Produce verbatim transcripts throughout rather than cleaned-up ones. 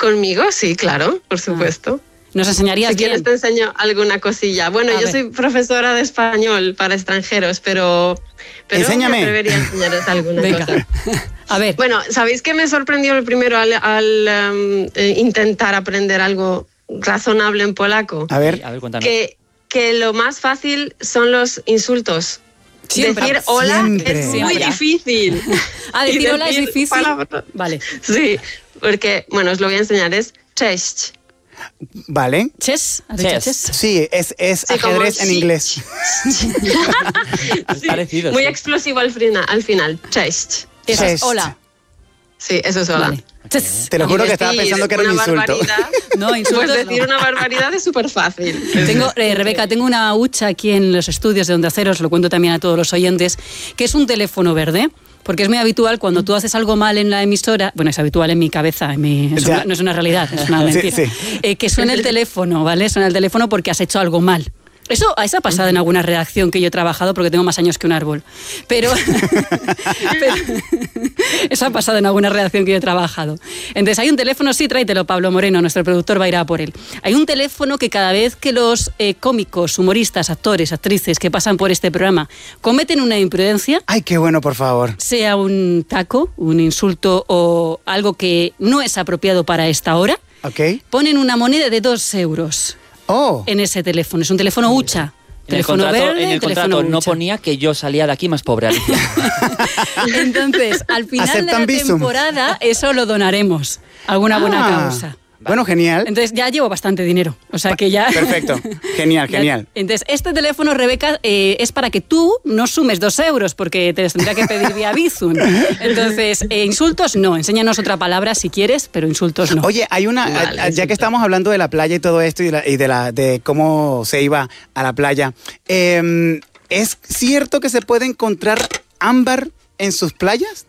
Conmigo, sí, claro, por supuesto. Ah. ¿Nos enseñarías Si bien? quieres te enseño alguna cosilla. Bueno, A yo ver. soy profesora de español para extranjeros, pero, pero Enséñame. me atrevería a enseñaros alguna Venga. cosa. A ver. Bueno, ¿sabéis qué me sorprendió el primero al, al um, eh, intentar aprender algo razonable en polaco? A ver. A ver, cuéntanos. Que, que lo más fácil son los insultos. Siempre. Decir hola Siempre. es muy Siempre. difícil. Ah, decir Y hola es decir difícil. palabras- Vale. Sí, porque, bueno, os lo voy a enseñar, es cześć. Vale. Chess. ¿Has dicho Chess. chess? Sí, es, es Sí, como ajedrez en sí. inglés. Es parecido. Muy sí. explosivo al final, al final. Cześć. Eso es Chess. hola. Sí, eso es hola. Vale. Chess. Te lo juro Y que estaba decir pensando que era un una insulto. barbaridad, No, insultos Pues decir no. una barbaridad es súper fácil. Tengo, eh, Rebeca, tengo una hucha aquí en los estudios de Onda Cero, os lo cuento también a todos los oyentes, que es un teléfono verde. Porque es muy habitual cuando tú haces algo mal en la emisora, bueno, es habitual en mi cabeza, en mi, eso Ya. no, no es una realidad, es una Sí, mentira, sí. Eh, que suene el teléfono, ¿vale? Suena el teléfono porque has hecho algo mal. Eso, eso ha pasado en alguna redacción que yo he trabajado porque tengo más años que un árbol. Pero, pero eso ha pasado en alguna redacción que yo he trabajado. Entonces hay un teléfono, sí, tráetelo, Pablo Moreno, nuestro productor va a ir a por él. Hay un teléfono que cada vez que los eh, cómicos, humoristas, actores, actrices que pasan por este programa cometen una imprudencia, Ay, qué bueno, por favor. sea un taco, un insulto o algo que no es apropiado para esta hora, ¿Ok? ponen una moneda de dos euros Oh. en ese teléfono. Es un teléfono hucha. En el Teléfono contrato, verde, en el teléfono contrato no hucha. ponía que yo salía de aquí más pobre, Alicia. Entonces, al final de ¿Aceptan la Bizum? temporada, eso lo donaremos a alguna buena Ah. causa. Bueno, genial. Entonces ya llevo bastante dinero, o sea que ya... Perfecto. Genial, Ya- genial. Entonces, este teléfono, Rebeca, eh, es para que tú no sumes dos euros, porque te los tendría que pedir vía Bizum. Entonces, eh, insultos no, enséñanos otra palabra si quieres, pero insultos no. Oye, hay una, Vale, a- a- ya súper. que estamos hablando de la playa y todo esto y de, la- y de, la, de cómo se iba a la playa, eh, ¿es cierto que se puede encontrar ámbar en sus playas?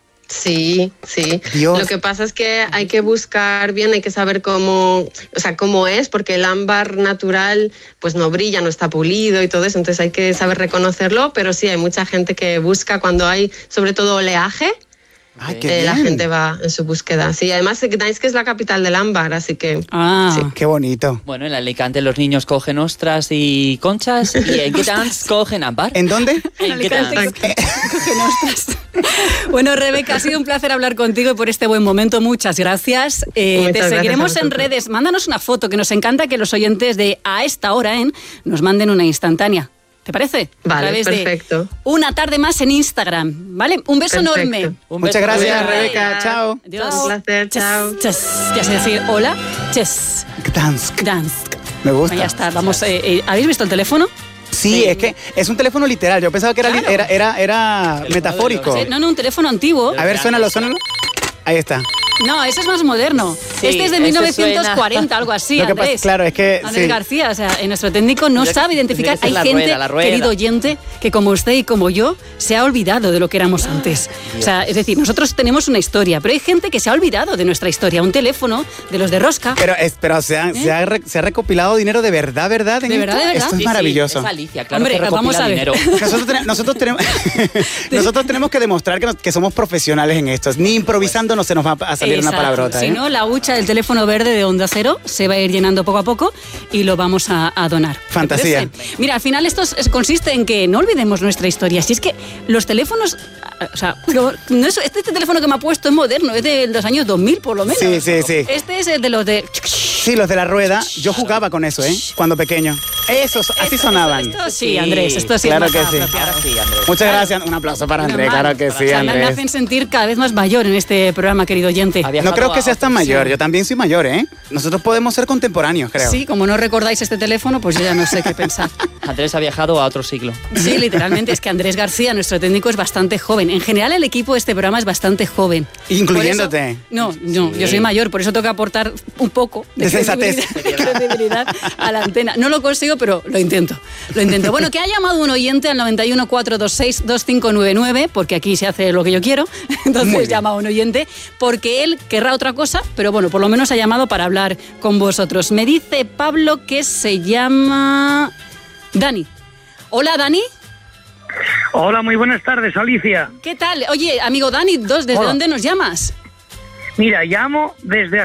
Sí, sí. Dios. Lo que pasa es que hay que buscar bien, hay que saber cómo, o sea, cómo es, porque el ámbar natural pues no brilla, no está pulido y todo eso, entonces hay que saber reconocerlo, pero sí, hay mucha gente que busca cuando hay, sobre todo oleaje, Ay, eh, qué la bien. gente va en su búsqueda. Sí, además Gdańsk es la capital del ámbar, así que... Ah, Sí. Qué bonito. Bueno, en Alicante los niños cogen ostras y conchas y en Gdańsk cogen ámbar. ¿En dónde? En Gdańsk. cogen ostras. Bueno, Rebeca, ha sido un placer hablar contigo y por este buen momento. Muchas gracias. Eh, Muchas te gracias seguiremos a en vosotros. redes. Mándanos una foto, que nos encanta que los oyentes de A esta hora en nos manden una instantánea. ¿Te parece? Vale, A través de perfecto. Una tarde más en Instagram. ¿Vale? Un beso Perfecto. enorme. Un Muchas beso. gracias, Muchas Rebeca. gracias. Chao. Adiós. Un placer, Chess, chao. chess. Ya sé decir hola. Chess. Gdansk. Gdansk. Me gusta. Ya está. Vamos. eh, eh, ¿Habéis visto el teléfono? Sí, es que es un teléfono literal. Yo pensaba que era, li- Claro. era, era, era El metafórico. modelo, Sí, no, no, un teléfono antiguo. A ver, suénalo, suénalo. Ahí está. No, ese es más moderno. Sí, este es de ese mil novecientos cuarenta, suena. algo así, Lo que pasa- Andrés. claro, es que, Andrés sí. García, o sea, en nuestro técnico no Tendría que- sabe identificar. tendría Hay que ser la gente, rueda, la rueda. querido oyente, que como usted y como yo, se ha olvidado de lo que éramos antes. O sea, es decir, nosotros tenemos una historia, pero hay gente que se ha olvidado de nuestra historia. Un teléfono de los de rosca. Pero, es, pero se, ha, se, ha re- se ha recopilado dinero de verdad, ¿verdad? en ¿De esto? verdad, de verdad? Esto es Sí, sí, maravilloso. es Alicia, claro Hombre, que recopila vamos a ver. dinero. Nosotros, tene- nosotros, tenemos, nosotros tenemos que demostrar que, nos- que somos profesionales en esto. Ni improvisando no se nos va a salir una Exacto. palabrota. Si ¿eh? no, la hucha del teléfono verde de Onda Cero se va a ir llenando poco a poco y lo vamos a, a donar. ¿Te Fantasía. parece? Mira, al final esto es- consiste en que no olvidemos nuestra historia. Si es que los teléfonos, o sea, como- no es- este teléfono que me ha puesto es moderno, es de los años dos mil por lo menos. Sí, sí, sí. Este es el de los de... Sí, los de la rueda. Yo jugaba con eso, ¿eh? Cuando pequeño. Esos, así Esto- sonaban. Esto, sí, Andrés, esto sí Claro es que más sí. apropiado. Ahora sí, Andrés. Muchas gracias. Un aplauso para Andrés. Normal. Claro que O sí, sea, me- me Andrés. hacen sentir cada vez más mayor en este programa, querido oyente. Había- No creo que a seas tan otros, mayor. sí. Yo también soy mayor, ¿eh? Nosotros podemos ser contemporáneos, creo. Sí, como no recordáis este teléfono, pues yo ya no sé qué pensar. Andrés ha viajado a otro siglo. Sí, literalmente, es que Andrés García, nuestro técnico, es bastante joven. En general, el equipo de este programa es bastante joven. Incluyéndote. Por eso- no, no, Sí. yo soy mayor, por eso tengo que aportar un poco de, De sensatez. credibilidad, de credibilidad a la antena. No lo consigo, pero lo intento. Lo intento. Bueno, que ha llamado un oyente al noventa y uno, cuatrocientos veintiséis, veinticinco noventa y nueve, porque aquí se hace lo que yo quiero. Muy Entonces bien. llama a un oyente, porque él querrá otra cosa, pero bueno, por lo menos ha llamado para hablar con vosotros. Me dice Pablo que se llama Dani. Hola, Dani. Hola, muy buenas tardes, Alicia. ¿Qué tal? Oye, amigo Dani, dos, ¿desde Hola. dónde nos llamas? Mira, llamo desde